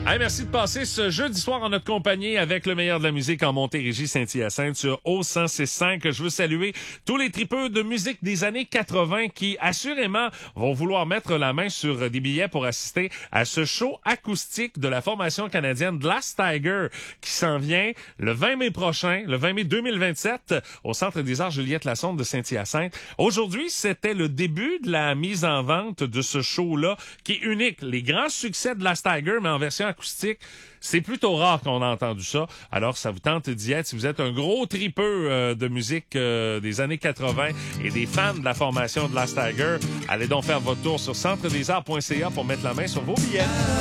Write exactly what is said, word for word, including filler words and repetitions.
Hey, merci de passer ce jeudi soir en notre compagnie avec le meilleur de la musique en Montérégie, Saint-Hyacinthe sur O cent six cinq. Je veux saluer tous les tripeux de musique des années quatre-vingt qui, assurément, vont vouloir mettre la main sur des billets pour assister à ce show acoustique de la formation canadienne Glass Tiger qui s'en vient le vingt mai prochain, le vingt mai deux mille vingt-sept, au Centre des Arts Juliette Lassonde de Saint-Hyacinthe. Aujourd'hui, c'était le début de la mise en vente de ce show-là qui est unique. Les grands succès de Glass Tiger, mais en version acoustique, c'est plutôt rare qu'on a entendu ça. Alors, ça vous tente d'y être. Si vous êtes un gros tripeux euh, de musique euh, des années quatre-vingt et des fans de la formation de Glass Tiger, allez donc faire votre tour sur centre des arts point c a pour mettre la main sur vos billets.